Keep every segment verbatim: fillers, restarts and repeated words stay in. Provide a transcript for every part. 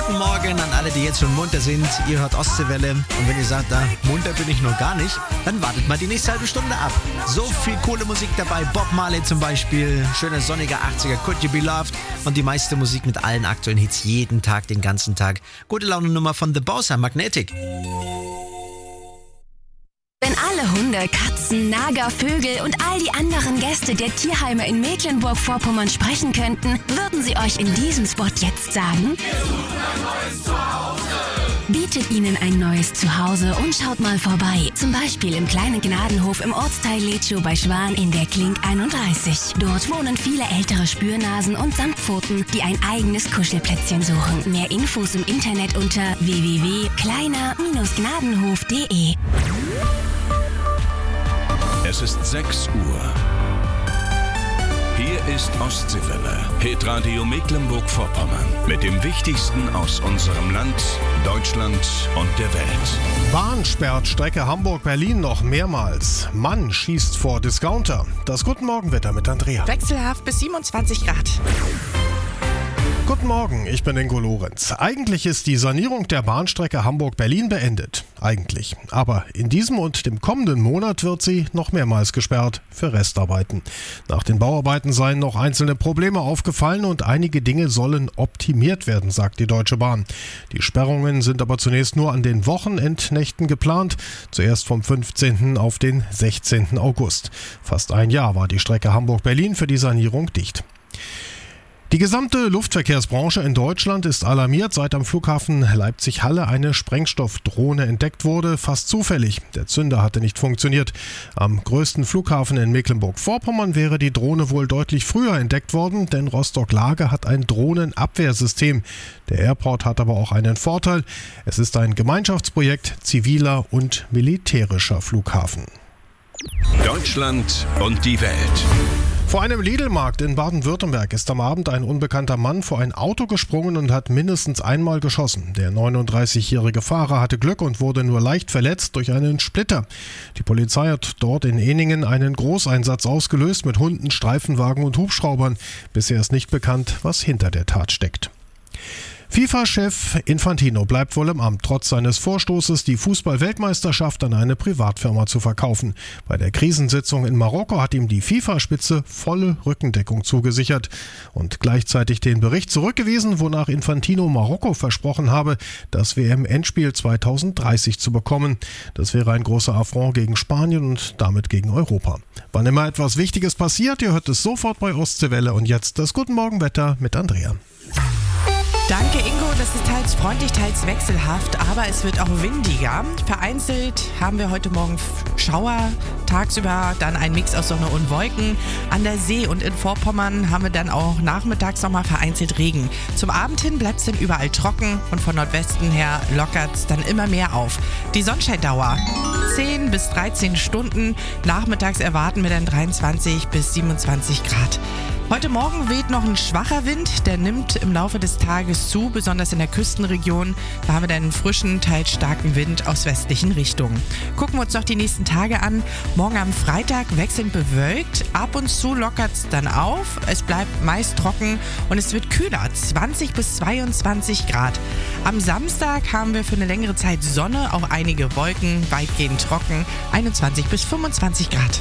Guten Morgen an alle, die jetzt schon munter sind. Ihr hört Ostseewelle. Und wenn ihr sagt, da munter bin ich noch gar nicht, dann wartet mal die nächste halbe Stunde ab. So viel coole Musik dabei. Bob Marley zum Beispiel. Schöne sonnige achtziger. Could You Be Loved? Und die meiste Musik mit allen aktuellen Hits jeden Tag, den ganzen Tag. Gute Laune Nummer von The Bossa, Magnetic. Wenn alle Hunde, Katzen, Nager, Vögel und all die anderen Gäste der Tierheime in Mecklenburg-Vorpommern sprechen könnten, würden sie euch in diesem Spot jetzt sagen: Wir suchen ein neues Zuhause. Bietet ihnen ein neues Zuhause und schaut mal vorbei. Zum Beispiel im kleinen Gnadenhof im Ortsteil Letschow bei Schwan in der Klink einunddreißig. Dort wohnen viele ältere Spürnasen und Samtpfoten, die ein eigenes Kuschelplätzchen suchen. Mehr Infos im Internet unter w w w punkt kleiner Bindestrich gnadenhof punkt de. Es ist sechs Uhr. Hier ist Ostseewelle, Hitradio Mecklenburg-Vorpommern. Mit dem Wichtigsten aus unserem Land, Deutschland und der Welt. Bahn sperrt Strecke Hamburg-Berlin noch mehrmals. Mann schießt vor Discounter. Das Guten Morgen-Wetter mit Andrea. Wechselhaft bis siebenundzwanzig Grad. Guten Morgen, ich bin Ingo Lorenz. Eigentlich ist die Sanierung der Bahnstrecke Hamburg-Berlin beendet. Eigentlich. Aber in diesem und dem kommenden Monat wird sie noch mehrmals gesperrt für Restarbeiten. Nach den Bauarbeiten seien noch einzelne Probleme aufgefallen und einige Dinge sollen optimiert werden, sagt die Deutsche Bahn. Die Sperrungen sind aber zunächst nur an den Wochenendnächten geplant. Zuerst vom fünfzehnten auf den sechzehnten August. Fast ein Jahr war die Strecke Hamburg-Berlin für die Sanierung dicht. Die gesamte Luftverkehrsbranche in Deutschland ist alarmiert, seit am Flughafen Leipzig-Halle eine Sprengstoffdrohne entdeckt wurde, fast zufällig. Der Zünder hatte nicht funktioniert. Am größten Flughafen in Mecklenburg-Vorpommern wäre die Drohne wohl deutlich früher entdeckt worden, denn Rostock-Lage hat ein Drohnenabwehrsystem. Der Airport hat aber auch einen Vorteil. Es ist ein Gemeinschaftsprojekt ziviler und militärischer Flughafen. Deutschland und die Welt. Vor einem Lidl-Markt in Baden-Württemberg ist am Abend ein unbekannter Mann vor ein Auto gesprungen und hat mindestens einmal geschossen. Der neununddreißigjährige Fahrer hatte Glück und wurde nur leicht verletzt durch einen Splitter. Die Polizei hat dort in Ehningen einen Großeinsatz ausgelöst mit Hunden, Streifenwagen und Hubschraubern. Bisher ist nicht bekannt, was hinter der Tat steckt. FIFA-Chef Infantino bleibt wohl im Amt, trotz seines Vorstoßes, die Fußball-Weltmeisterschaft an eine Privatfirma zu verkaufen. Bei der Krisensitzung in Marokko hat ihm die FIFA-Spitze volle Rückendeckung zugesichert und gleichzeitig den Bericht zurückgewiesen, wonach Infantino Marokko versprochen habe, das W M-Endspiel zweitausenddreißig zu bekommen. Das wäre ein großer Affront gegen Spanien und damit gegen Europa. Wann immer etwas Wichtiges passiert, ihr hört es sofort bei Ostseewelle. Und jetzt das Guten Morgen-Wetter mit Andrea. Danke Ingo, das ist teils freundlich, teils wechselhaft, aber es wird auch windiger. Vereinzelt haben wir heute Morgen Schauer, tagsüber dann ein Mix aus Sonne und Wolken. An der See und in Vorpommern haben wir dann auch nachmittags nochmal vereinzelt Regen. Zum Abend hin bleibt es dann überall trocken und von Nordwesten her lockert es dann immer mehr auf. Die Sonnenscheindauer zehn bis dreizehn Stunden, nachmittags erwarten wir dann dreiundzwanzig bis siebenundzwanzig Grad. Heute Morgen weht noch ein schwacher Wind, der nimmt im Laufe des Tages zu, besonders in der Küstenregion. Da haben wir dann einen frischen, teils starken Wind aus westlichen Richtungen. Gucken wir uns noch die nächsten Tage an. Morgen am Freitag wechselnd bewölkt, ab und zu lockert es dann auf. Es bleibt meist trocken und es wird kühler, zwanzig bis zweiundzwanzig Grad. Am Samstag haben wir für eine längere Zeit Sonne, auch einige Wolken, weitgehend trocken, einundzwanzig bis fünfundzwanzig Grad.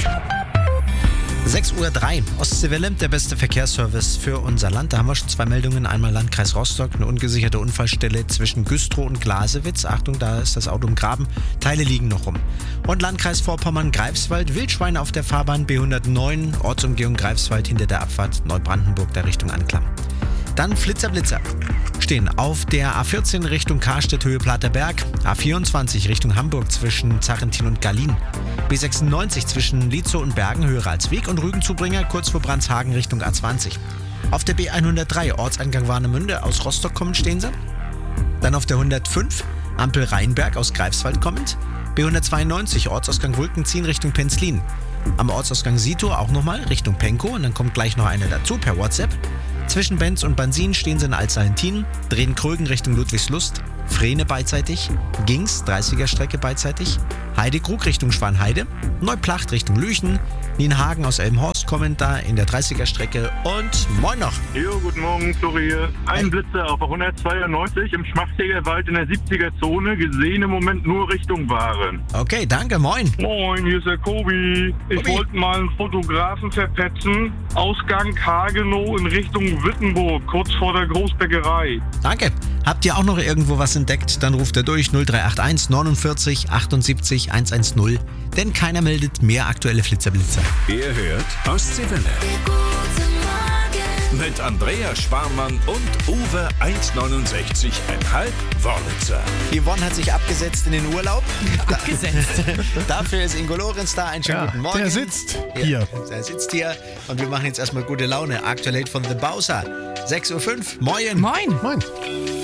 sechs Uhr drei, Ostseewelle, der beste Verkehrsservice für unser Land. Da haben wir schon zwei Meldungen. Einmal Landkreis Rostock, eine ungesicherte Unfallstelle zwischen Güstrow und Glasewitz. Achtung, da ist das Auto im Graben. Teile liegen noch rum. Und Landkreis Vorpommern-Greifswald, Wildschweine auf der Fahrbahn B hundertneun, Ortsumgehung Greifswald hinter der Abfahrt Neubrandenburg der Richtung Anklam. Dann Flitzer, Blitzer. Stehen auf der A vierzehn Richtung Karstedt, Höhe Platerberg, A vierundzwanzig Richtung Hamburg zwischen Zarentin und Gallin, B sechsundneunzig zwischen Lietzow und Bergen, Höhe Ralsweg und Rügenzubringer kurz vor Brandshagen Richtung A zwanzig. Auf der B hundertdrei, Ortseingang Warnemünde, aus Rostock kommend stehen sie. Dann auf der hundertfünf, Ampel Rheinberg aus Greifswald kommend, B hundertzweiundneunzig, Ortsausgang Wulkenziehen Richtung Penzlin. Am Ortsausgang Sito auch nochmal Richtung Penkow und dann kommt gleich noch eine dazu per WhatsApp. Zwischen Benz und Bansin stehen sie in Alzey-Hentin, drehen Krögen Richtung Ludwigslust, Frehne beidseitig, Gings, dreißiger Strecke beidseitig, Heidekrug Richtung Schwanheide, Neuplacht Richtung Lüchen, Nienhagen aus Elmhorst kommen da in der dreißiger-Strecke und moin noch. Jo, guten Morgen, Flori hier. Ein Blitzer auf der hundertzweiundneunzig im Schmachtägerwald in der siebziger-Zone, gesehen im Moment nur Richtung Waren. Okay, danke, moin. Moin, hier ist der Kobi. Ich Kobi. wollte mal einen Fotografen verpetzen. Ausgang Hagenow in Richtung Wittenburg, kurz vor der Großbäckerei. Danke. Habt ihr auch noch irgendwo was entdeckt? Dann ruft er durch null drei acht eins neunundvierzig achtundsiebzig hundertzehn, denn keiner meldet mehr aktuelle Flitzer-Blitzer. Ihr hört Ostseewelle. Mit Andrea Sparmann und Uwe eins neunundsechzig Komma fünf Wörlitzer. Yvonne hat sich abgesetzt in den Urlaub. Abgesetzt. Dafür ist Ingo Lorenz da. Einen schönen Ja, guten Morgen. der sitzt Ja, hier. Der sitzt hier und wir machen jetzt erstmal gute Laune. Aktuell von The Bowser. sechs Uhr fünf. Moin. Moin. Moin.